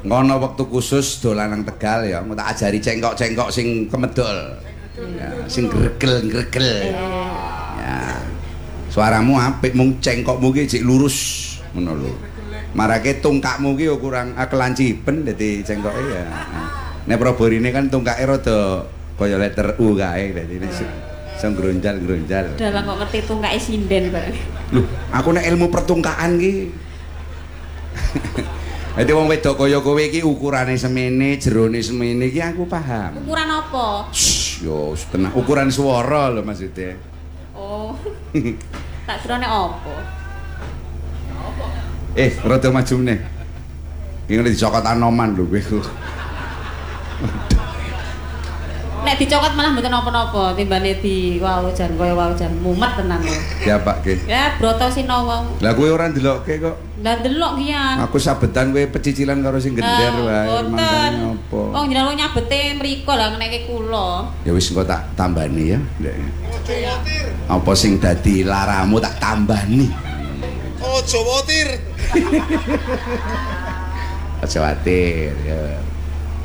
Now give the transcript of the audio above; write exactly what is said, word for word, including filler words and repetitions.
ngono wektu khusus dolan nang Tegal ya, mau tak ajari cengkok-cengkok sing kemedol. Ya, sing gregel-gregel. Ya. Suaramu apik mung cengkokmu ki jek lurus ngono lho. Marake tungkakmu ki kurang kelancipen dadi cengkoke ya. Nek proborine kan tungkake rada kaya letter U kae dadi sing gronjal-gronjal. Dalang kok ngerti tungkake sinden bareng. Lho, aku nek ilmu pertungkakan ki. Dadi wong wedok kaya kowe iki ukurane semene, jerone semene iki aku paham. Ukuran apa? Yo, tenang. Ukuran swara lho maksudnya. Oh. Tak kira nek apa? Eh, rada maju meneh. Iki ngene dicokot Anoman lho kowe. Nek dicokot malah mboten napa-napa timbane di wau jan kaya wau jan mumet tenan lho. Ya Pak ke. Ya broto sinawa. Lah kowe ora ndelokke kok. Lah delok kian. Aku sabetan kowe pecicilan karo sing gender wae mangkane apa. Wong jenengan nyabete mriko lah ngeneke kula. Ya wis engko tak tambani ya. Ojo wotir. Apa sing dadi laramu tak tambani. Ojo wotir. Ojo wotir ya.